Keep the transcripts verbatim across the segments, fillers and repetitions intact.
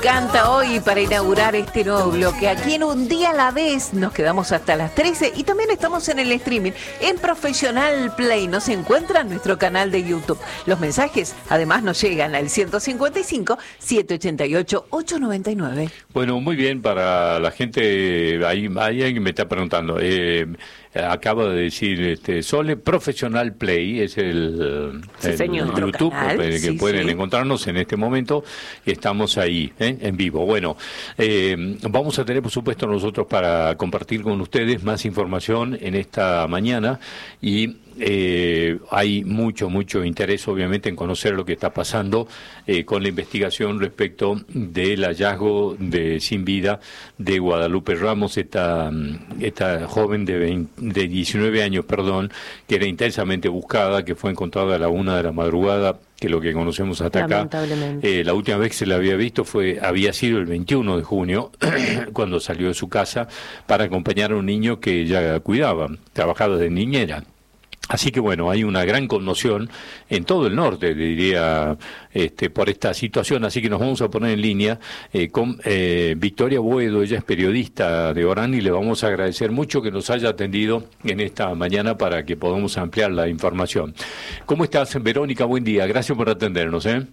Canta hoy para inaugurar este nuevo bloque. Aquí en Un Día a la Vez nos quedamos hasta las trece y también estamos en el streaming en Profesional Play. Nos encuentra en nuestro canal de YouTube. Los mensajes además nos llegan al ciento cincuenta y cinco, setecientos ochenta y ocho, ochocientos noventa y nueve. Bueno, muy bien, para la gente, ahí hay alguien me está preguntando, eh, acaba de decir este Sole, Profesional Play es el, Sí, el señor, YouTube canal, que sí, pueden sí. encontrarnos en este momento, estamos ahí, ¿eh? En vivo. Bueno, eh, vamos a tener por supuesto nosotros para compartir con ustedes más información en esta mañana y Eh, hay mucho, mucho interés obviamente en conocer lo que está pasando eh, con la investigación respecto del hallazgo de sin vida de Guadalupe Ramos, esta, esta joven de, veinte, de diecinueve años, perdón, que era intensamente buscada, que fue encontrada a la una de la madrugada, que lo que conocemos hasta acá. Eh, la última vez que se la había visto fue había sido el veintiuno de junio, cuando salió de su casa para acompañar a un niño que ella cuidaba, trabajaba de niñera. Así que bueno, hay una gran conmoción en todo el norte, diría, este, por esta situación. Así que nos vamos a poner en línea eh, con eh, Victoria Boedo. Ella es periodista de Orán y le vamos a agradecer mucho que nos haya atendido en esta mañana para que podamos ampliar la información. ¿Cómo estás, Verónica? Buen día. Gracias por atendernos, ¿eh?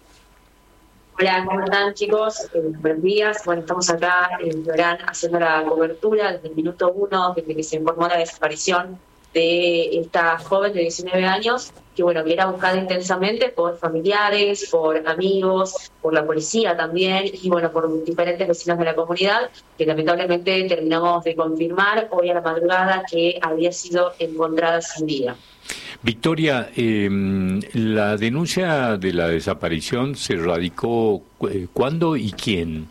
Hola, ¿cómo están, chicos? Eh, buenos días. Bueno, estamos acá en Orán haciendo la cobertura desde el minuto uno, desde que se informó la desaparición de esta joven de diecinueve años, que bueno, que era buscada intensamente por familiares, por amigos, por la policía también, y bueno, por diferentes vecinos de la comunidad, que lamentablemente terminamos de confirmar hoy a la madrugada que había sido encontrada sin vida. Victoria, eh, la denuncia de la desaparición se radicó eh, ¿cuándo y quién?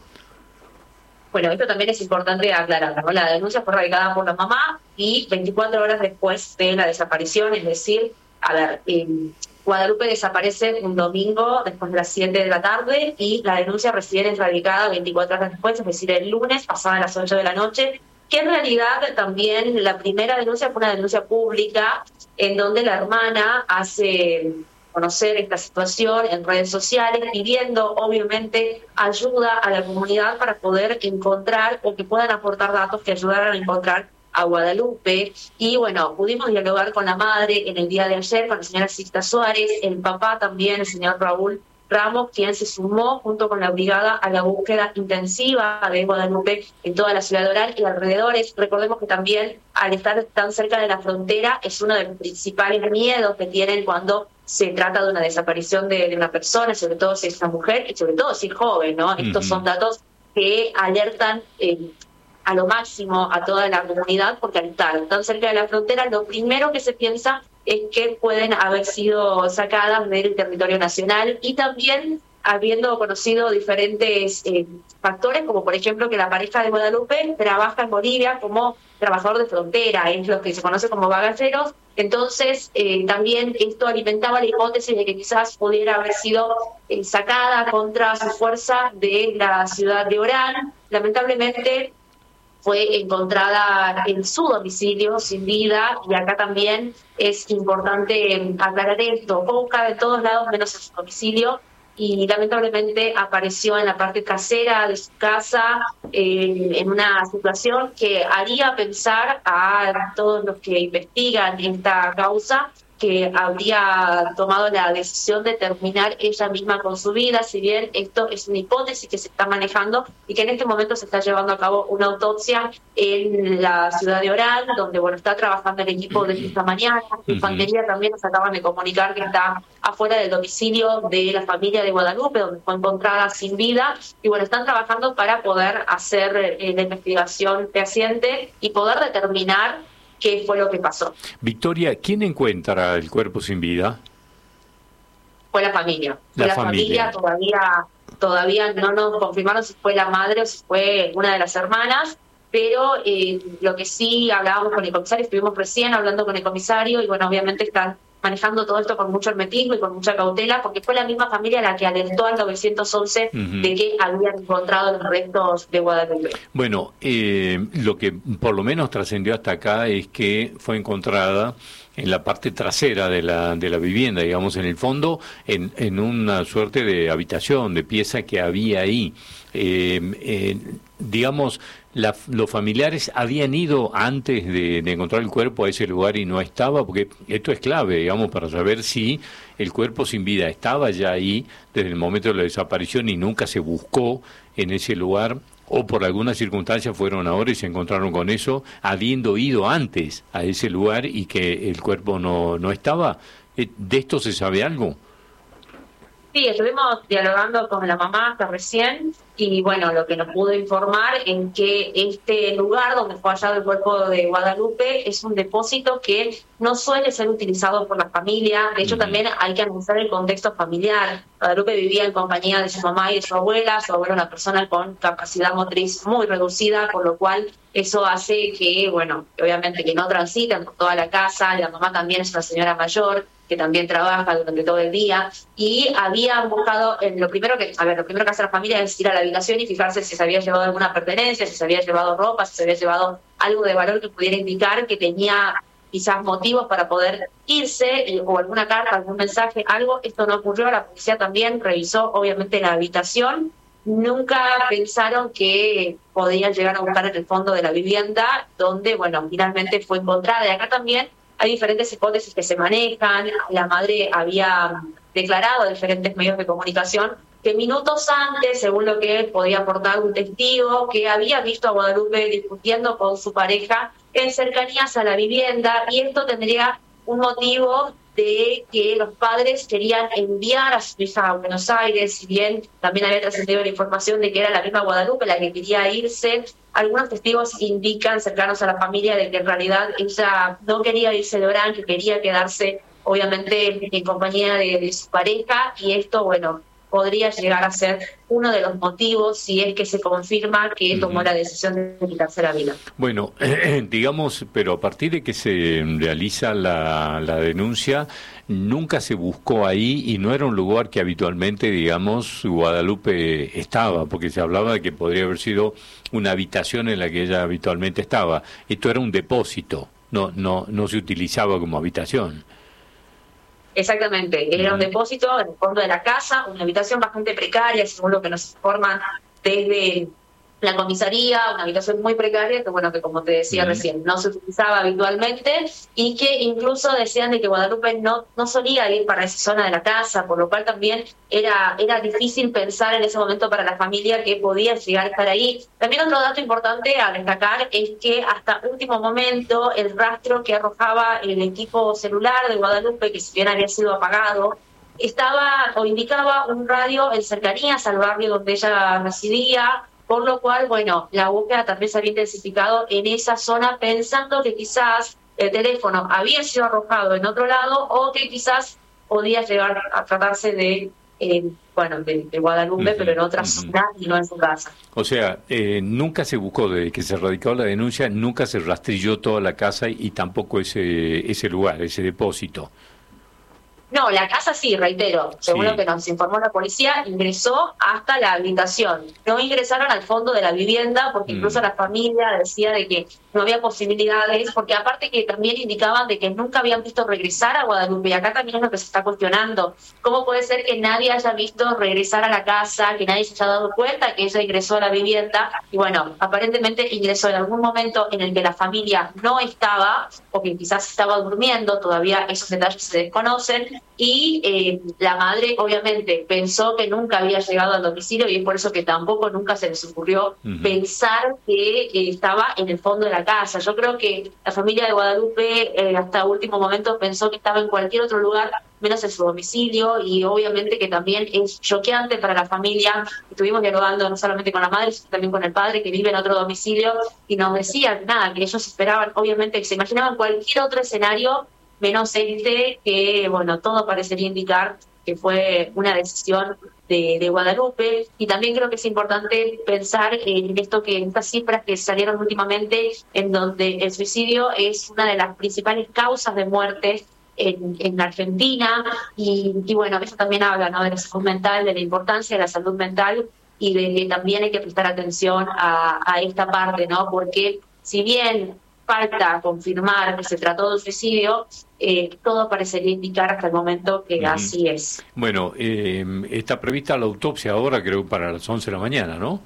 Bueno, esto también es importante aclarar, ¿no? La denuncia fue radicada por la mamá y veinticuatro horas después de la desaparición, es decir, a ver, eh, Guadalupe desaparece un domingo después de las siete de la tarde y la denuncia recién es radicada veinticuatro horas después, es decir, el lunes, pasadas las ocho de la noche, que en realidad también la primera denuncia fue una denuncia pública en donde la hermana hace conocer esta situación en redes sociales, pidiendo obviamente ayuda a la comunidad para poder encontrar o que puedan aportar datos que ayudaran a encontrar a Guadalupe. Y bueno, pudimos dialogar con la madre en el día de ayer, con la señora Sixta Suárez, el papá también, el señor Raúl Ramos, quien se sumó junto con la brigada a la búsqueda intensiva de Guadalupe en toda la ciudad de Orán y alrededores. Recordemos que también al estar tan cerca de la frontera es uno de los principales miedos que tienen cuando se trata de una desaparición de, de una persona, sobre todo si es una mujer y sobre todo si es joven, ¿no? Uh-huh. Estos son datos que alertan eh, a lo máximo a toda la comunidad, porque al estar tan cerca de la frontera, lo primero que se piensa es que pueden haber sido sacadas del territorio nacional y también habiendo conocido diferentes eh, factores, como por ejemplo que la pareja de Guadalupe trabaja en Bolivia como trabajador de frontera, es lo que se conoce como bagalleros. Entonces, eh, también esto alimentaba la hipótesis de que quizás pudiera haber sido eh, sacada contra su fuerza de la ciudad de Orán. Lamentablemente fue encontrada en su domicilio sin vida, y acá también es importante aclarar esto: fue buscada en todos lados menos en su domicilio, y lamentablemente apareció en la parte trasera de su casa eh, en una situación que haría pensar a todos los que investigan esta causa que habría tomado la decisión de terminar ella misma con su vida, si bien esto es una hipótesis que se está manejando y que en este momento se está llevando a cabo una autopsia en la ciudad de Orán, donde bueno está trabajando el equipo de esta mañana. La infantería también nos acaban de comunicar que está afuera del domicilio de la familia de Guadalupe, donde fue encontrada sin vida, y bueno, están trabajando para poder hacer eh, la investigación fehaciente y poder determinar qué fue lo que pasó. Victoria, ¿quién encuentra el cuerpo sin vida? Fue la familia. Fue la, la familia. familia, todavía todavía no nos confirmaron si fue la madre o si fue una de las hermanas, pero eh, lo que sí hablábamos con el comisario, estuvimos recién hablando con el comisario, y bueno, obviamente están manejando todo esto con mucho hermetismo y con mucha cautela, porque fue la misma familia la que alertó al nueve once uh-huh. de que habían encontrado los restos de Guadalupe. Bueno, eh, lo que por lo menos trascendió hasta acá es que fue encontrada en la parte trasera de la de la vivienda, digamos, en el fondo, en, en una suerte de habitación, de pieza que había ahí. Eh, eh, digamos, la, los familiares habían ido antes de, de encontrar el cuerpo a ese lugar y no estaba, porque esto es clave, digamos, para saber si el cuerpo sin vida estaba ya ahí desde el momento de la desaparición y nunca se buscó en ese lugar, o por alguna circunstancia fueron ahora y se encontraron con eso, habiendo ido antes a ese lugar y que el cuerpo no, no estaba. ¿De esto se sabe algo? Sí, estuvimos dialogando con la mamá hasta recién y bueno, lo que nos pudo informar en que este lugar donde fue hallado el cuerpo de Guadalupe es un depósito que no suele ser utilizado por la familia. De hecho, mm. también hay que analizar el contexto familiar. Guadalupe vivía en compañía de su mamá y de su abuela. Su abuela una persona con capacidad motriz muy reducida, por lo cual eso hace que, bueno, obviamente que no transiten por toda la casa. La mamá también es una señora mayor que también trabaja durante todo el día, y habían buscado, en lo primero que, a ver, lo primero que hace la familia es ir a la habitación y fijarse si se había llevado alguna pertenencia, si se había llevado ropa, si se había llevado algo de valor que pudiera indicar que tenía quizás motivos para poder irse, o alguna carta, algún mensaje, algo. Esto no ocurrió. La policía también revisó, obviamente, la habitación. Nunca pensaron que podían llegar a buscar en el fondo de la vivienda, donde, bueno, finalmente fue encontrada. Y acá también hay diferentes hipótesis que se manejan. La madre había declarado a diferentes medios de comunicación que minutos antes, según lo que él podía aportar un testigo, que había visto a Guadalupe discutiendo con su pareja en cercanías a la vivienda, y esto tendría un motivo de que los padres querían enviar a su hija a Buenos Aires. Si bien también había trascendido la información de que era la misma Guadalupe la que quería irse, algunos testigos indican, cercanos a la familia, de que en realidad ella no quería irse de Orán, que quería quedarse obviamente en compañía de, de su pareja, y esto, bueno, podría llegar a ser uno de los motivos si es que se confirma que uh-huh. tomó la decisión de quitarse la vida. Bueno, eh, digamos, pero a partir de que se realiza la, la denuncia, nunca se buscó ahí y no era un lugar que habitualmente, digamos, Guadalupe estaba, porque se hablaba de que podría haber sido una habitación en la que ella habitualmente estaba. Esto era un depósito, no, no, no se utilizaba como habitación. Exactamente, era un depósito en el fondo de la casa, una habitación bastante precaria, según lo que nos informan desde la comisaría, una habitación muy precaria, que bueno, que como te decía uh-huh. recién, no se utilizaba habitualmente, y que incluso decían de que Guadalupe no, no solía ir para esa zona de la casa, por lo cual también era, era difícil pensar en ese momento para la familia que podía llegar a estar ahí. También otro dato importante a destacar es que hasta último momento el rastro que arrojaba el equipo celular de Guadalupe, que si bien había sido apagado, estaba o indicaba un radio en cercanías al barrio donde ella residía, por lo cual, bueno, la búsqueda también se había intensificado en esa zona, pensando que quizás el teléfono había sido arrojado en otro lado, o que quizás podía llegar a tratarse de, eh, bueno, de, de Guadalupe, uh-huh, pero en otra uh-huh. zona y no en su casa. O sea, eh, nunca se buscó, desde que se radicó la denuncia, nunca se rastrilló toda la casa y, y tampoco ese, ese lugar, ese depósito. No, la casa sí, reitero, según sí. lo que nos informó la policía, ingresó hasta la habitación. No ingresaron al fondo de la vivienda, porque mm. incluso la familia decía de que no había posibilidades, porque aparte que también indicaban de que nunca habían visto regresar a Guadalupe, y acá también es lo que se está cuestionando. ¿Cómo puede ser que nadie haya visto regresar a la casa, que nadie se haya dado cuenta que ella ingresó a la vivienda? Y bueno, aparentemente ingresó en algún momento en el que la familia no estaba, o que quizás estaba durmiendo, todavía esos detalles se desconocen, y eh, la madre obviamente pensó que nunca había llegado al domicilio, y es por eso que tampoco nunca se les ocurrió uh-huh. pensar que eh, estaba en el fondo de la casa. Yo creo que la familia de Guadalupe eh, hasta último momento pensó que estaba en cualquier otro lugar menos en su domicilio, y obviamente que también es choqueante para la familia. Estuvimos dialogando no solamente con la madre, sino también con el padre, que vive en otro domicilio, y nos decían nada, que ellos esperaban, obviamente que se imaginaban cualquier otro escenario menos este, que bueno, todo parecería indicar que fue una decisión de, de Guadalupe. Y también creo que es importante pensar en esto, que en estas cifras que salieron últimamente, en donde el suicidio es una de las principales causas de muerte en, en Argentina, y, y bueno, eso también habla, ¿no?, de la salud mental, de la importancia de la salud mental, y de que también hay que prestar atención a, a esta parte, ¿no? Porque si bien falta confirmar que se trató de un suicidio, eh, todo parecería indicar hasta el momento que uh-huh. así es. Bueno, eh, está prevista la autopsia ahora, creo, para las once de la mañana, ¿no?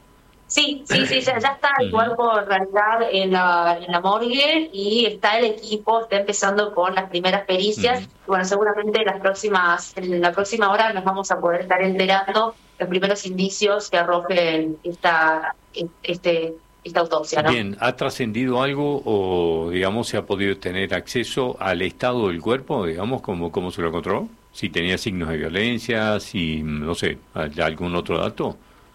Sí, sí, sí, ya, ya está el cuerpo en realidad en la, en la morgue y está el equipo, está empezando con las primeras pericias. Uh-huh. Y bueno, seguramente las próximas, en la próxima hora nos vamos a poder estar enterando los primeros indicios que arrojen esta, este, esta autopsia, ¿no? Bien, ¿ha trascendido algo o, digamos, se ha podido tener acceso al estado del cuerpo, digamos, como cómo se lo encontró? Si tenía signos de violencia, si, no sé, algún otro dato.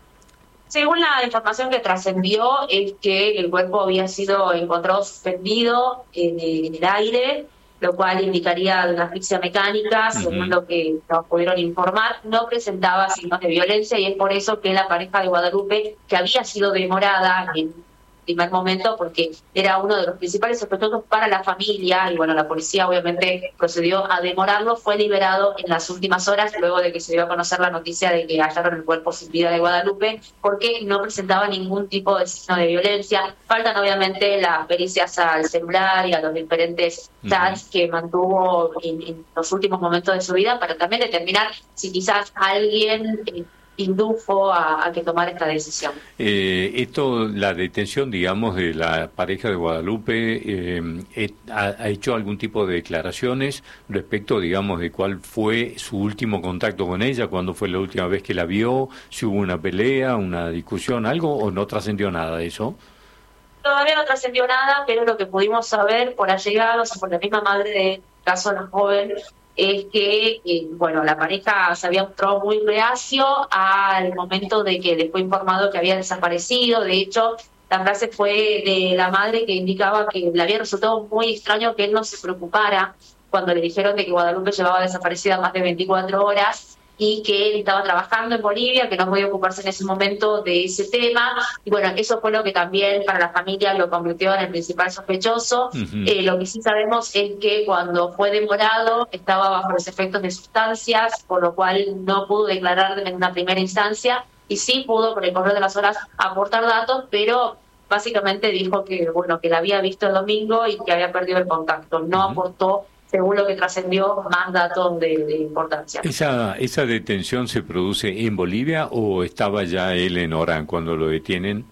Según la información que trascendió, es que el cuerpo había sido encontrado suspendido en, en el aire, lo cual indicaría una asfixia mecánica, uh-huh. según lo que nos pudieron informar. No presentaba signos de violencia y es por eso que la pareja de Guadalupe, que había sido demorada en primer momento porque era uno de los principales sospechosos para la familia, y bueno, la policía obviamente procedió a demorarlo, fue liberado en las últimas horas luego de que se dio a conocer la noticia de que hallaron el cuerpo sin vida de Guadalupe, porque no presentaba ningún tipo de signo de violencia. Faltan obviamente las pericias al celular y a los diferentes chats uh-huh. que mantuvo en, en los últimos momentos de su vida para también determinar si quizás alguien eh, indujo a, a que tomara esta decisión. Eh, esto, la detención, digamos, de la pareja de Guadalupe, eh, ha, ¿ha hecho algún tipo de declaraciones respecto, digamos, de cuál fue su último contacto con ella, cuándo fue la última vez que la vio, si hubo una pelea, una discusión, algo, o no trascendió nada de eso? Todavía no trascendió nada, pero lo que pudimos saber por allegados o por la misma madre del caso de la joven es que, eh, bueno, la pareja se había mostrado muy reacio al momento de que le fue informado que había desaparecido. De hecho, la frase fue de la madre que indicaba que le había resultado muy extraño que él no se preocupara cuando le dijeron de que Guadalupe llevaba desaparecida más de veinticuatro horas y que él estaba trabajando en Bolivia, que no podía ocuparse en ese momento de ese tema. Y bueno, eso fue lo que también para la familia lo convirtió en el principal sospechoso. Uh-huh. Eh, lo que sí sabemos es que cuando fue demorado estaba bajo los efectos de sustancias, por lo cual no pudo declarar en una primera instancia, y sí pudo, por el correr de las horas, aportar datos, pero básicamente dijo que, bueno, que la había visto el domingo y que había perdido el contacto. No uh-huh. aportó, según lo que trascendió, más datos de, de importancia. ¿Esa, ¿Esa detención se produce en Bolivia o estaba ya él en Orán cuando lo detienen?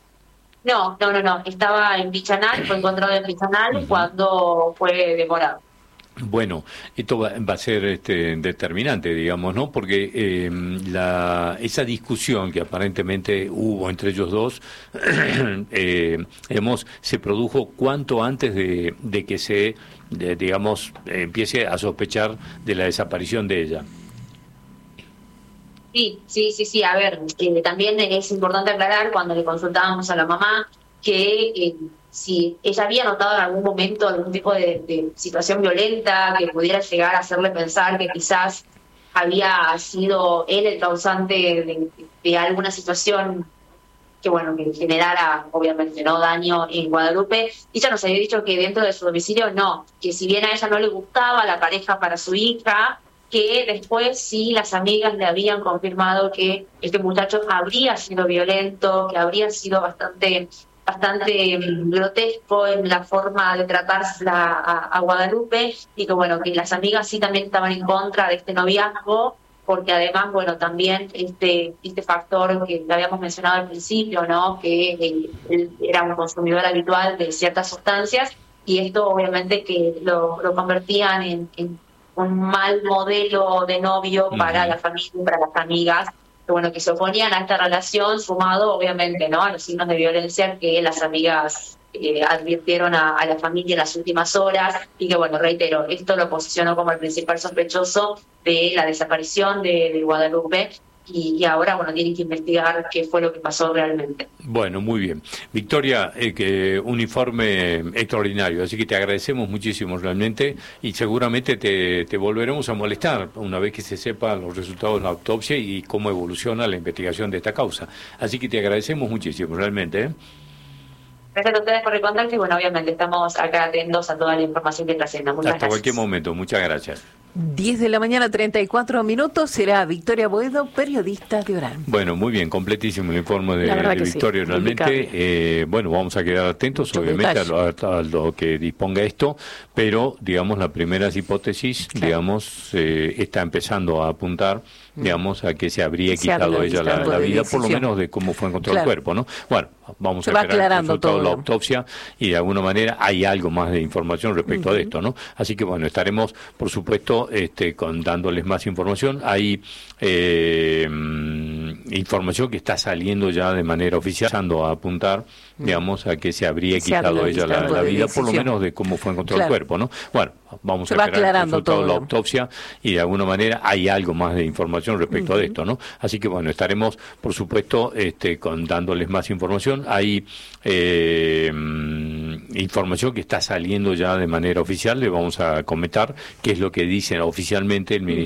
No, no, no, no. Estaba en Pichanal, fue encontrado en Pichanal uh-huh. cuando fue demorado. Bueno, esto va, va a ser este, determinante, digamos, ¿no? Porque eh, la, esa discusión que aparentemente hubo entre ellos dos, eh, digamos, se produjo cuanto antes de, de que se, de, digamos, eh, empiece a sospechar de la desaparición de ella. Sí, sí, sí, sí. A ver, eh, también es importante aclarar cuando le consultábamos a la mamá que eh, si ella había notado en algún momento algún tipo de, de situación violenta que pudiera llegar a hacerle pensar que quizás había sido él el causante de, de alguna situación que, bueno, que generara, obviamente, no daño en Guadalupe. Ella nos había dicho que dentro de su domicilio no, que si bien a ella no le gustaba la pareja para su hija, que después sí las amigas le habían confirmado que este muchacho habría sido violento, que habría sido bastante bastante grotesco en la forma de tratársela a, a Guadalupe, y que bueno, que las amigas sí también estaban en contra de este noviazgo, porque además, bueno, también este este factor que habíamos mencionado al principio, ¿no? Que él, él era un consumidor habitual de ciertas sustancias, y esto obviamente que lo, lo convertían en, en un mal modelo de novio para la familia y para las amigas, que bueno, que se oponían a esta relación, sumado obviamente, ¿no?, a los signos de violencia que las amigas eh, advirtieron a, a la familia en las últimas horas, y que bueno, reitero, esto lo posicionó como el principal sospechoso de la desaparición de, de Guadalupe. Y, y ahora, bueno, tienen que investigar qué fue lo que pasó realmente. Bueno, muy bien. Victoria, eh, que un informe extraordinario, así que te agradecemos muchísimo realmente, y seguramente te, te volveremos a molestar una vez que se sepan los resultados de la autopsia y cómo evoluciona la investigación de esta causa. Así que te agradecemos muchísimo, realmente. ¿eh? Gracias a ustedes por el contacto y, bueno, obviamente estamos acá atentos a toda la información que trascienda. Muchas Hasta gracias. cualquier momento. Muchas gracias. diez de la mañana, treinta y cuatro minutos, será Victoria Boedo, periodista de Orán. Bueno, muy bien, completísimo el informe de, de Victoria, sí, realmente. Eh, bueno, vamos a quedar atentos, Mucho obviamente, a lo, a lo que disponga esto, pero, digamos, las primeras hipótesis, claro. digamos, eh, está empezando a apuntar, digamos, a que se habría se quitado ella la, la vida, por lo menos de cómo fue encontrado claro. el cuerpo, ¿no? Bueno, vamos se a esperar el resultado de la autopsia y de alguna manera hay algo más de información respecto uh-huh. a esto, ¿no? Así que, bueno, estaremos, por supuesto, este, con, dándoles más información. Hay eh, información que está saliendo ya de manera oficial, empezando a apuntar, digamos, a que se habría se quitado ella la, la vida, por lo menos de cómo fue encontrado claro. el cuerpo, ¿no? Bueno, vamos se a esperar el resultado de la autopsia y de alguna manera hay algo más de información respecto uh-huh. a esto, ¿no? Así que, bueno, estaremos, por supuesto, este, con, dándoles más información. Hay eh, información que está saliendo ya de manera oficial, le vamos a comentar qué es lo que dicen oficialmente el Ministerio